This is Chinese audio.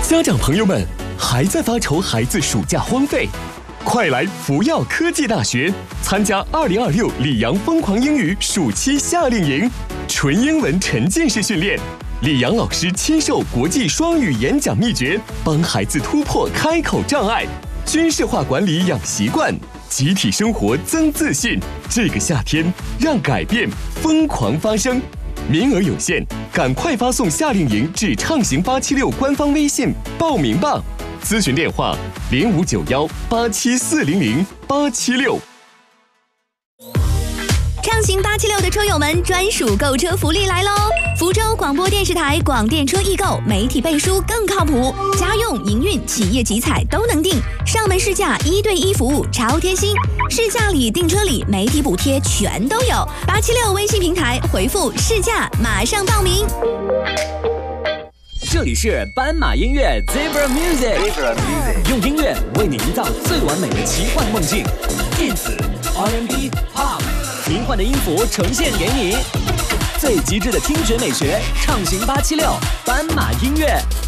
家长朋友们，还在发愁孩子暑假荒废？快来福耀科技大学参加2026里昂疯狂英语暑期夏令营，纯英文沉浸式训练，李阳老师亲授国际双语演讲秘诀，帮孩子突破开口障碍，军事化管理养习惯，集体生活增自信。这个夏天，让改变疯狂发生。名额有限，赶快发送夏令营至畅行876官方微信报名吧。咨询电话059187400876。 畅行876的车友们专属购车福利来喽！福州广播电视台广电车易购，媒体背书更靠谱，家用、营运、企业集采都能订，上门试驾1对1服务超贴心，试驾礼、订车礼、媒体补贴全都有。876微信平台回复试驾，马上报名。 这里是斑马音乐 Zebra Music， 用音乐为你营造最完美的奇幻梦境，电子、R&B、Pop， 迷幻的音符呈现给你，最极致的听觉美学，畅行876斑马音乐。